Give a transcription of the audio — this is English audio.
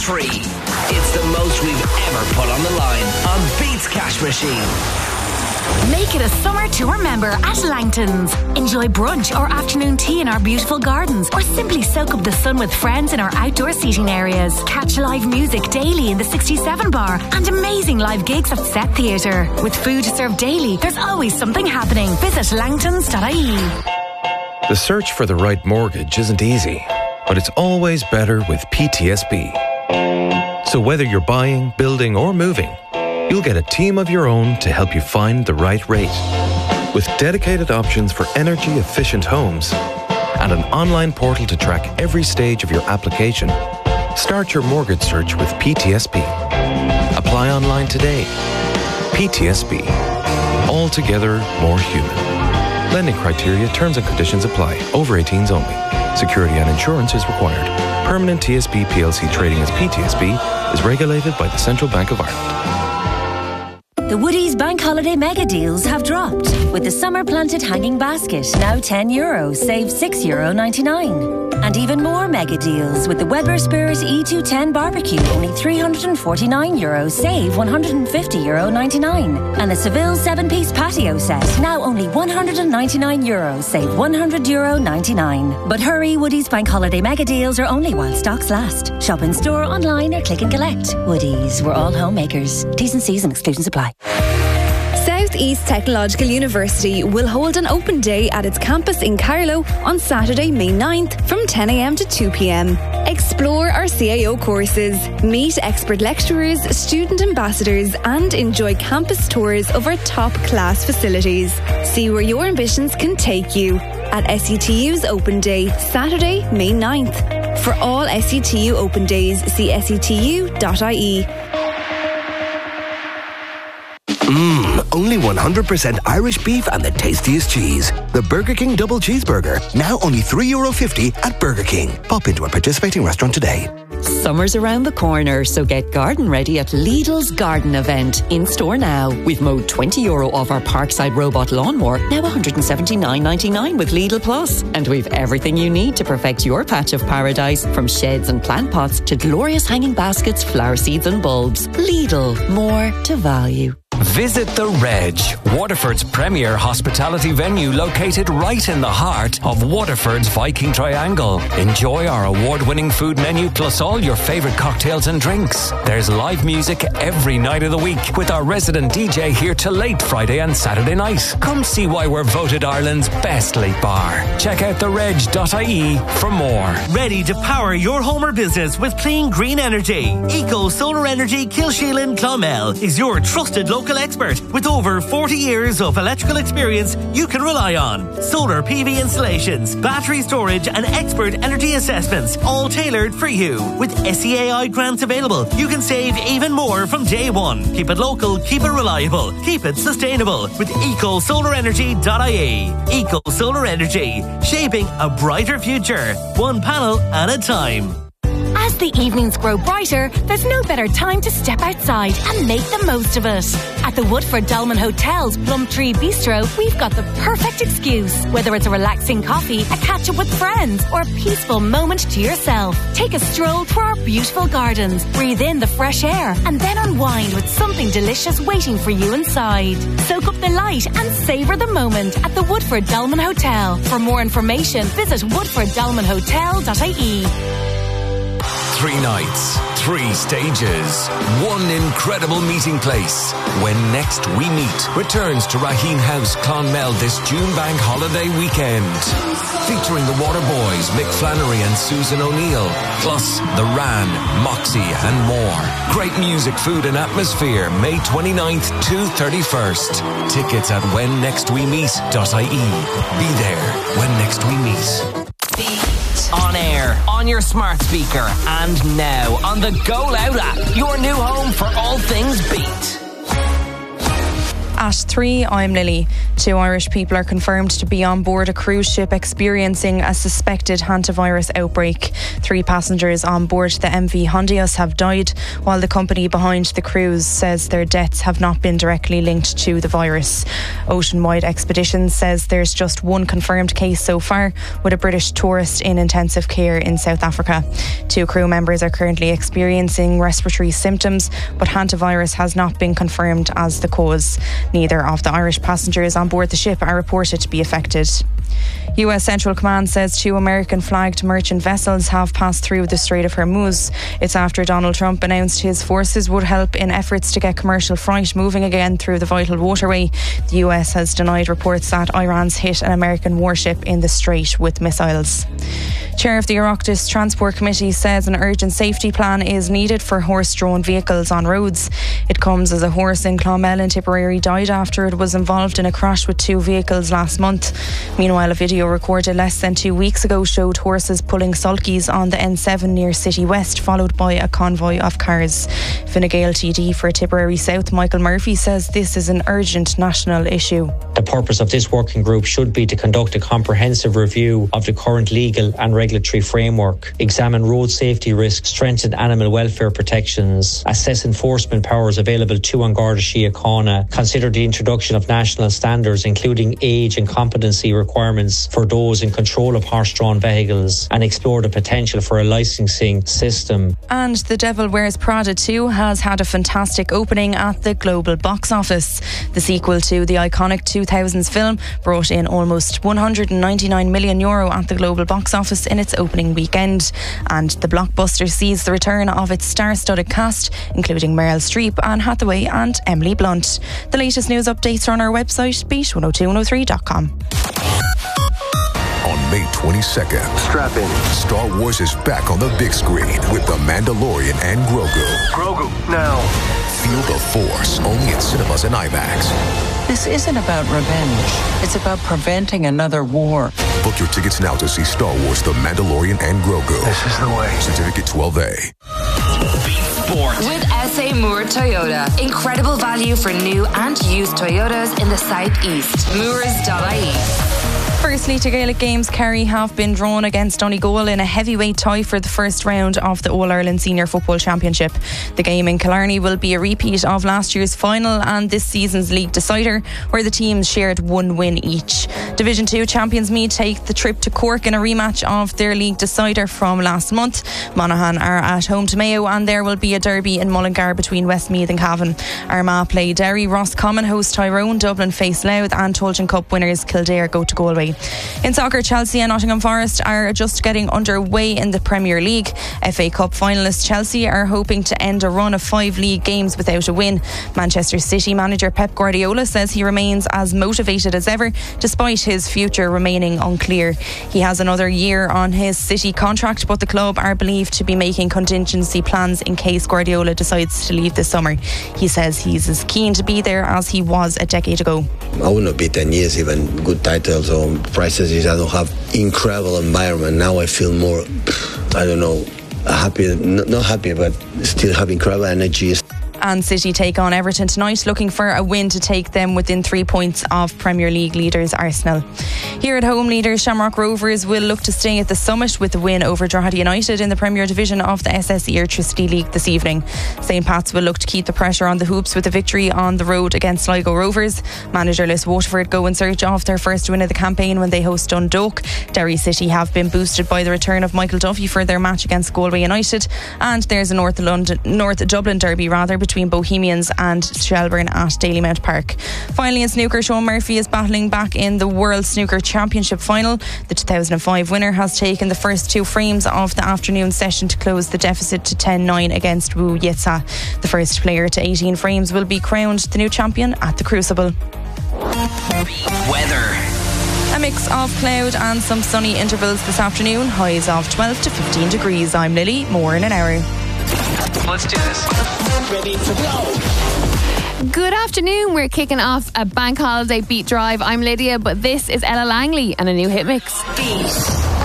free. It's the most we've ever put on the line on Beats Cash Machine. Make it a summer to remember at Langton's. Enjoy brunch or afternoon tea in our beautiful gardens, or simply soak up the sun with friends in our outdoor seating areas. Catch live music daily in the 67 bar and amazing live gigs at Set Theatre. With food served daily, there's always something happening. Visit langtons.ie. The search for the right mortgage isn't easy, but it's always better with PTSB. So whether you're buying, building or moving, you'll get a team of your own to help you find the right rate. With dedicated options for energy-efficient homes and an online portal to track every stage of your application, start your mortgage search with PTSB. Apply online today. PTSB. Altogether more human. Lending criteria, terms and conditions apply. Over 18s only. Security and insurance is required. Permanent TSB PLC trading as PTSB is regulated by the Central Bank of Ireland. The Woodies Bank Holiday Mega Deals have dropped. With the summer planted hanging basket, now €10, save €6.99. And even more mega deals with the Weber Spirit E210 barbecue, only €349, save €150.99. And the Seville 7-piece patio set, now only €199, save €100.99. But hurry, Woodies Bank Holiday Mega Deals are only while stocks last. Shop in store, online or click and collect. Woodies, we're all homemakers. T's and C's and exclusions apply. South East Technological University will hold an open day at its campus in Carlow on Saturday, May 9th from 10 a.m. to 2 p.m. Explore our CAO courses, meet expert lecturers, student ambassadors and enjoy campus tours of our top class facilities. See where your ambitions can take you at SETU's Open Day, Saturday, May 9th. For all SETU Open Days, see setu.ie. Only 100% Irish beef and the tastiest cheese. The Burger King Double Cheeseburger, now only €3.50 at Burger King. Pop into a participating restaurant today. Summer's around the corner, so get garden ready at Lidl's Garden Event. In store now. We've mowed €20 off our Parkside Robot Lawnmower, now $179.99 with Lidl Plus. And we've everything you need to perfect your patch of paradise, from sheds and plant pots to glorious hanging baskets, flower seeds and bulbs. Lidl, more to value. Visit The Reg, Waterford's premier hospitality venue located right in the heart of Waterford's Viking Triangle. Enjoy our award-winning food menu plus all your favourite cocktails and drinks. There's live music every night of the week with our resident DJ here till late Friday and Saturday night. Come see why we're voted Ireland's best late bar. Check out thereg.ie for more. Ready to power your home or business with clean green energy? Eco Solar Energy Kilsheelan Clonmel is your trusted local expert with over 40 years of electrical experience you can rely on. Solar PV installations, battery storage and expert energy assessments, all tailored for you. With SEAI grants available, you can save even more from day one. Keep it local, keep it reliable, keep it sustainable with ecosolarenergy.ie. Eco Solar Energy, shaping a brighter future, one panel at a time. As the evenings grow brighter, there's no better time to step outside and make the most of it. At the Woodford Dolman Hotel's Plumtree Bistro, we've got the perfect excuse. Whether it's a relaxing coffee, a catch-up with friends, or a peaceful moment to yourself. Take a stroll through our beautiful gardens, breathe in the fresh air, and then unwind with something delicious waiting for you inside. Soak up the light and savour the moment at the Woodford Dolman Hotel. For more information, visit woodforddolmanhotel.ie. 3 nights, 3 stages, 1 incredible meeting place. When Next We Meet returns to Raheen House, Clonmel this June bank holiday weekend. Featuring the Waterboys, Mick Flannery and Susan O'Neill, plus The Ran, Moxie and more. Great music, food and atmosphere, May 29th to 31st. Tickets at whennextwemeet.ie. Be there when next we meet. On air, on your smart speaker, and now on the Go Loud app, your new home for all things Beat. At 3, I'm Lily. 2 Irish people are confirmed to be on board a cruise ship experiencing a suspected hantavirus outbreak. 3 passengers on board the MV Hondius have died, while the company behind the cruise says their deaths have not been directly linked to the virus. Oceanwide Expeditions says there's just 1 confirmed case so far, with a British tourist in intensive care in South Africa. 2 crew members are currently experiencing respiratory symptoms, but hantavirus has not been confirmed as the cause. Neither of the Irish passengers on board the ship are reported to be affected. US Central Command says 2 American-flagged merchant vessels have passed through the Strait of Hormuz. It's after Donald Trump announced his forces would help in efforts to get commercial freight moving again through the vital waterway. The US has denied reports that Iran's hit an American warship in the strait with missiles. Chair of the Oireachtas Transport Committee says an urgent safety plan is needed for horse-drawn vehicles on roads. It comes as a horse in Clonmel in Tipperary died after it was involved in a crash with 2 vehicles last month. Meanwhile, a video recorded less than 2 weeks ago showed horses pulling sulkies on the N7 near City West, followed by a convoy of cars. Fine Gael TD for Tipperary South, Michael Murphy, says this is an urgent national issue. The purpose of this working group should be to conduct a comprehensive review of the current legal and regulatory framework, examine road safety risks, strengthen animal welfare protections, assess enforcement powers available to An Garda Síochána, consider the introduction of national standards including age and competency requirements for those in control of horse-drawn vehicles, and explore the potential for a licensing system. And The Devil Wears Prada 2 has had a fantastic opening at the global box office. The sequel to the iconic 2000s film brought in almost €199 million at the global box office in its opening weekend. And the blockbuster sees the return of its star-studded cast, including Meryl Streep, Anne Hathaway and Emily Blunt. The latest news updates are on our website, beat102103.com. On May 22nd, Strap in. Star Wars is back on the big screen with The Mandalorian and Grogu. Grogu, now. Feel the Force, only in cinemas and IMAX. This isn't about revenge. It's about preventing another war. Book your tickets now to see Star Wars, The Mandalorian and Grogu. This is the way. Certificate 12A. Sport. With SA Moore Toyota. Incredible value for new and used Toyotas in the southeast. Moores.ie. Firstly, to Gaelic Games, Kerry have been drawn against Donegal in a heavyweight tie for the first round of the All-Ireland Senior Football Championship. The game in Killarney will be a repeat of last year's final and this season's league decider, where the teams shared 1 win each. Division 2 champions Meath take the trip to Cork in a rematch of their league decider from last month. Monaghan are at home to Mayo, and there will be a derby in Mullingar between Westmeath and Cavan. Armagh play Derry, Roscommon host Tyrone, Dublin face Louth, and Tolchin Cup winners Kildare go to Galway. In soccer, Chelsea and Nottingham Forest are just getting underway in the Premier League. FA Cup finalists Chelsea are hoping to end a run of 5 league games without a win. Manchester City manager Pep Guardiola says he remains as motivated as ever, despite his future remaining unclear. He has another year on his City contract, but the club are believed to be making contingency plans in case Guardiola decides to leave this summer. He says he's as keen to be there as he was a decade ago. I would not be 10 years, even good titles or prices. I don't have incredible environment. Now I feel more, I don't know, happy, not happy, but still have incredible energy. And City take on Everton tonight, looking for a win to take them within 3 points of Premier League leaders Arsenal. Here at home, leaders Shamrock Rovers will look to stay at the summit with the win over Drogheda United in the Premier Division of the SSE Electricity League this evening. St Pat's will look to keep the pressure on the hoops with a victory on the road against Sligo Rovers. Managerless Waterford go in search of their first win of the campaign when they host Dundalk. Derry City have been boosted by the return of Michael Duffy for their match against Galway United, and there's a North Dublin derby between Bohemians and Shelbourne at Dalymount Park. Finally, in snooker, Sean Murphy is battling back in the World Snooker Championship final. The 2005 winner has taken the first 2 frames of the afternoon session to close the deficit to 10-9 against Wu Yitsa. The first player to 18 frames will be crowned the new champion at the Crucible. Weather. A mix of cloud and some sunny intervals this afternoon. Highs of 12 to 15 degrees. I'm Lily. More in an hour. Let's do this. Ready to go. Good afternoon. We're kicking off a bank holiday beat drive. I'm Lydia, but this is Ella Langley and a new hit mix. Beat.